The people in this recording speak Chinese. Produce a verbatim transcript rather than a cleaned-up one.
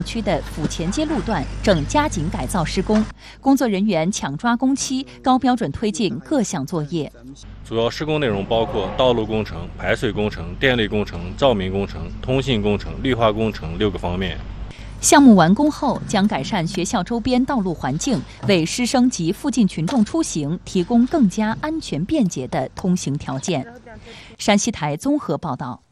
区的府前街路段正加紧改造施工，工作人员抢抓工期，高标准推进各项作业。 主要施工内容包括道路工程、排水工程、电力工程、照明工程、通信工程、绿化工程六个方面。 项目完工后，将改善学校周边道路环境，为师生及附近群众出行提供更加安全便捷的通行条件。山西台综合报道。